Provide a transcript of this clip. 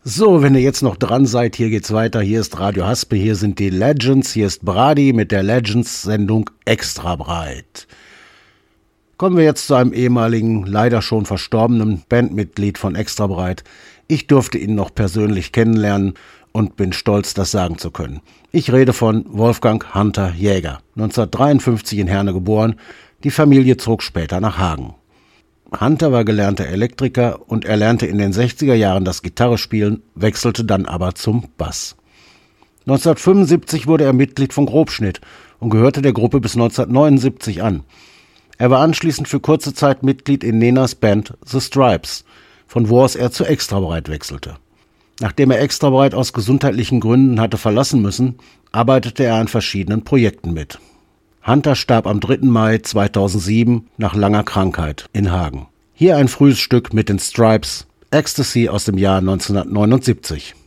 So, wenn ihr jetzt noch dran seid, hier geht's weiter. Hier ist Radio Haspe, hier sind die Legends, hier ist Brady mit der Legends-Sendung Extra breit. Kommen wir jetzt zu einem ehemaligen, leider schon verstorbenen Bandmitglied von Extra breit. Ich durfte ihn noch persönlich kennenlernen und bin stolz, das sagen zu können. Ich rede von Wolfgang Hunter Jäger, 1953 in Herne geboren. Die Familie zog später nach Hagen. Hunter war gelernter Elektriker und erlernte in den 60er Jahren das Gitarrespielen, wechselte dann aber zum Bass. 1975 wurde er Mitglied von Grobschnitt und gehörte der Gruppe bis 1979 an. Er war anschließend für kurze Zeit Mitglied in Nenas Band The Stripes, von wo aus er zu Extra breit wechselte. Nachdem er Extra breit aus gesundheitlichen Gründen hatte verlassen müssen, arbeitete er an verschiedenen Projekten mit. Hunter starb am 3. Mai 2007 nach langer Krankheit in Hagen. Hier ein frühes Stück mit den Stripes, Ecstasy aus dem Jahr 1979.